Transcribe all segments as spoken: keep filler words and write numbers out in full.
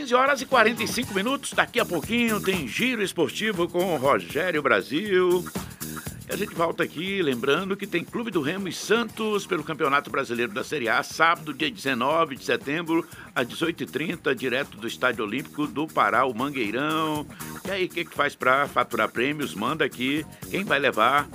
quinze horas e quarenta e cinco minutos, daqui a pouquinho tem Giro Esportivo com o Rogério Brasil. E a gente volta aqui lembrando que tem Clube do Remo e Santos pelo Campeonato Brasileiro da Série A, sábado, dia dezenove de setembro, às dezoito e trinta, direto do Estádio Olímpico do Pará, o Mangueirão. E aí, o que, que faz para faturar prêmios? Manda aqui, quem vai levar?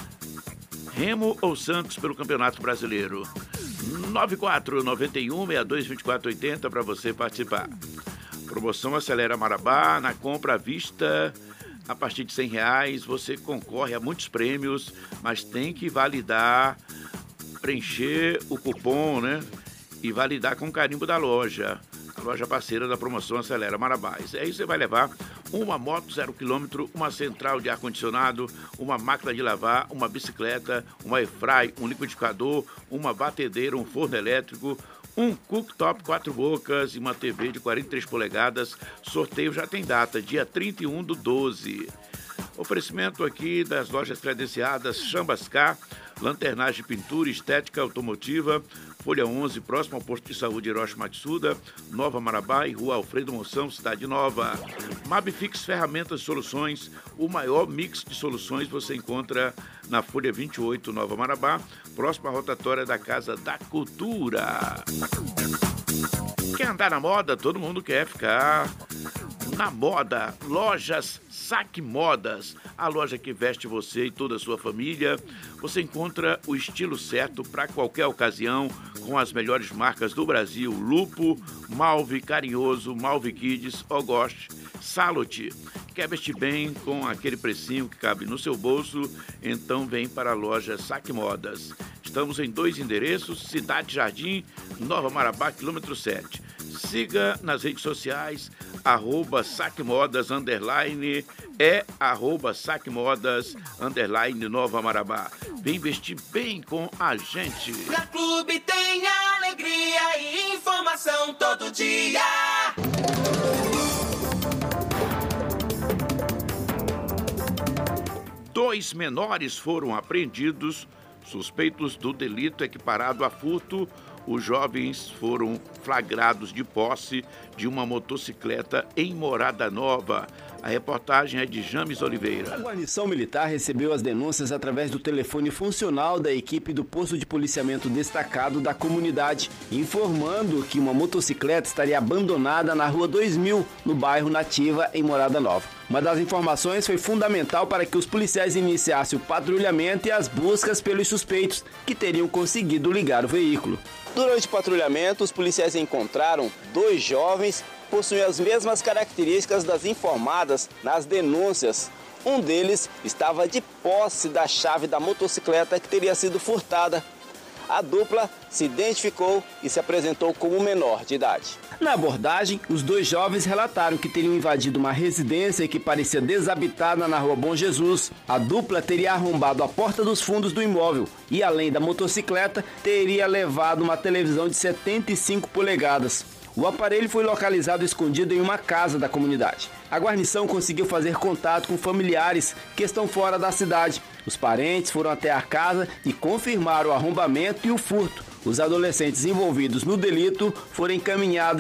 Remo ou Santos pelo Campeonato Brasileiro? nove quatro nove um, seis dois, dois quatro oito zero para você participar. Promoção Acelera Marabá, na compra à vista, a partir de cem reais, você concorre a muitos prêmios, mas tem que validar, preencher o cupom, né? E validar com o carimbo da loja, a loja parceira da promoção Acelera Marabá. E aí você vai levar uma moto zero quilômetro, uma central de ar-condicionado, uma máquina de lavar, uma bicicleta, uma airfry, um liquidificador, uma batedeira, um forno elétrico, um cooktop quatro bocas e uma T V de quarenta e três polegadas. Sorteio já tem data, dia trinta e um do doze. Oferecimento aqui das lojas credenciadas Chambascar, lanternagem, pintura, estética automotiva, Folha onze, próximo ao posto de saúde Hiroshi Matsuda, Nova Marabá e Rua Alfredo Monção, Cidade Nova. Mabfix Ferramentas e Soluções, o maior mix de soluções você encontra na Folha vinte e oito, Nova Marabá, próxima à rotatória da Casa da Cultura. Quer andar na moda? Todo mundo quer ficar na moda. Lojas Saque Modas, a loja que veste você e toda a sua família. Você encontra o estilo certo para qualquer ocasião, com as melhores marcas do Brasil: Lupo, Malve, Carinhoso, Malve Kids, Ogost, Salot. Quer vestir bem com aquele precinho que cabe no seu bolso? Então vem para a loja Saque Modas. Estamos em dois endereços, Cidade Jardim, Nova Marabá, quilômetro sete. Siga nas redes sociais, arroba saquemodas, underline, é arroba saquemodas, underline, Nova Marabá. Vem vestir bem com a gente. Na Clube tem alegria e informação todo dia. Dois menores foram apreendidos, suspeitos do delito equiparado a furto. Os jovens foram flagrados de posse de uma motocicleta em Morada Nova. A reportagem é de James Oliveira. A guarnição militar recebeu as denúncias através do telefone funcional da equipe do posto de policiamento destacado da comunidade, informando que uma motocicleta estaria abandonada na rua dois mil, no bairro Nativa, em Morada Nova. Uma das informações foi fundamental para que os policiais iniciassem o patrulhamento e as buscas pelos suspeitos, que teriam conseguido ligar o veículo. Durante o patrulhamento, os policiais encontraram dois jovens que possuem as mesmas características das informadas nas denúncias. Um deles estava de posse da chave da motocicleta que teria sido furtada. A dupla se identificou e se apresentou como menor de idade. Na abordagem, os dois jovens relataram que teriam invadido uma residência que parecia desabitada na rua Bom Jesus. A dupla teria arrombado a porta dos fundos do imóvel e, além da motocicleta, teria levado uma televisão de setenta e cinco polegadas. O aparelho foi localizado escondido em uma casa da comunidade. A guarnição conseguiu fazer contato com familiares que estão fora da cidade. Os parentes foram até a casa e confirmaram o arrombamento e o furto. Os adolescentes envolvidos no delito foram encaminhados